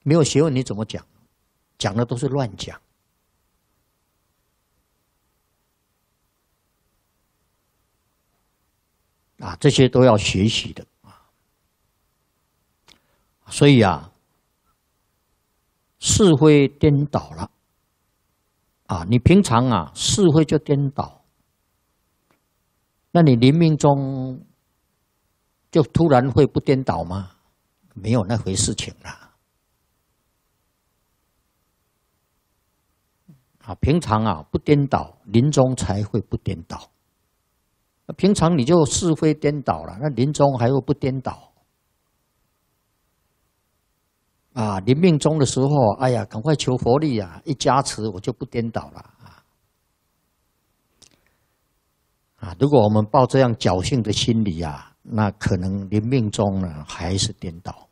没有学问你怎么讲？讲的都是乱讲。啊，这些都要学习的啊。所以啊，是非颠倒了啊！你平常啊是非就颠倒，那你临命中就突然会不颠倒吗？没有那回事情啦。啊，平常啊不颠倒，临终才会不颠倒。平常你就是非颠倒了，那临终还会不颠倒？啊，临命终的时候，哎呀，赶快求佛力啊！一加持，我就不颠倒了啊！啊，如果我们抱这样侥幸的心理啊，那可能临命终呢还是颠倒。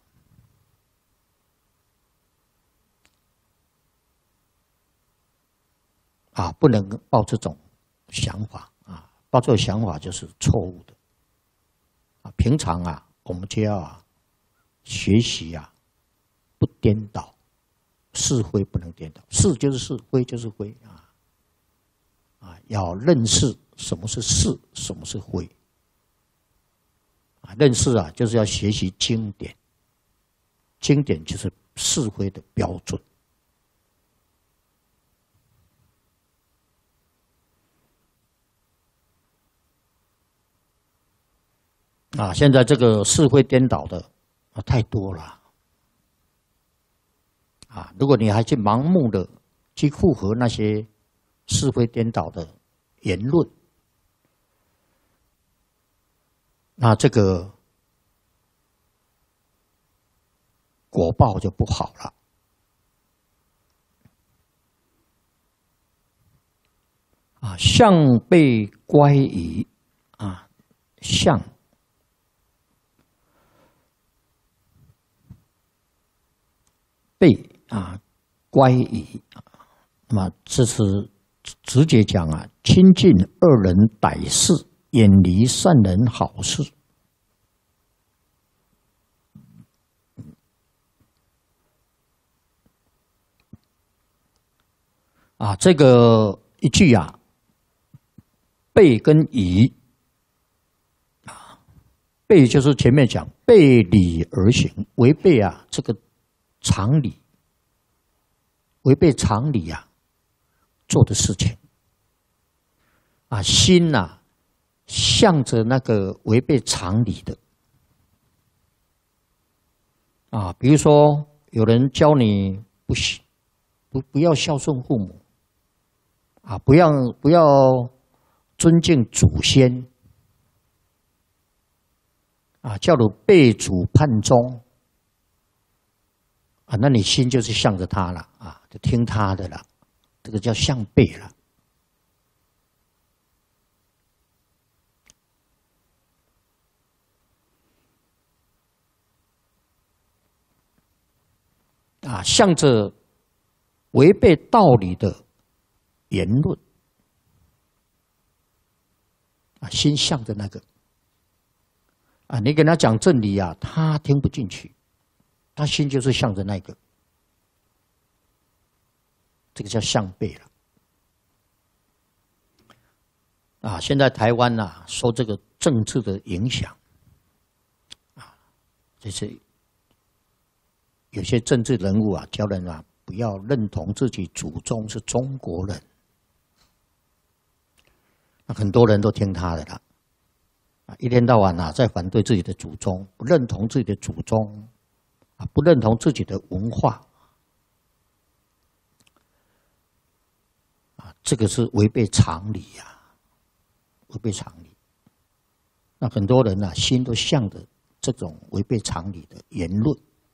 啊，不能抱这种想法啊！抱这种想法就是错误的。啊，平常啊，我们就要学习啊。不颠倒，是非不能颠倒，是就是是，非就是非啊！啊，要认识什么是是，什么是非。啊，认识啊，就是要学习经典，经典就是是非的标准。啊，现在这个是非颠倒的啊太多了。啊，如果你还去盲目的去附和那些是非颠倒的言论，那这个果报就不好了。啊，相被乖疑啊，相被啊，乖疑啊，那么这是直接讲啊，亲近恶人歹事，远离善人好事。啊，这个一句啊，背跟疑啊，背就是前面讲背理而行，违背啊这个常理。违背常理啊，做的事情啊，心呐、向着那个违背常理的啊，比如说有人教你不要孝顺父母啊，不要尊敬祖先啊，叫你背祖叛宗。啊，那你心就是向着他了啊，就听他的了，这个叫向背了。啊，向着违背道理的言论啊，心向着那个啊，你跟他讲真理啊，他听不进去。他心就是向着那个，这个叫向背了。啊，现在台湾啊，受这个政治的影响，啊，就是有些政治人物啊，教人啊不要认同自己祖宗是中国人，那很多人都听他的了，啊，一天到晚啊在反对自己的祖宗，不认同自己的祖宗。不认同自己的文化，啊，这个是违背常理呀，违背常理。那很多人啊，心都向着这种违背常理的言论。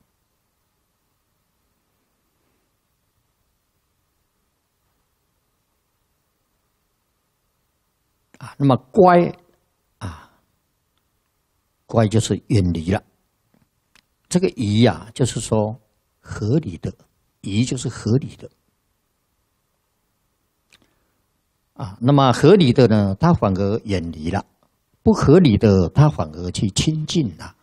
啊，那么乖啊，乖就是远离了。这个疑啊，就是说合理的，疑就是合理的啊。那么合理的呢，他反而远离了；不合理的，他反而去亲近了。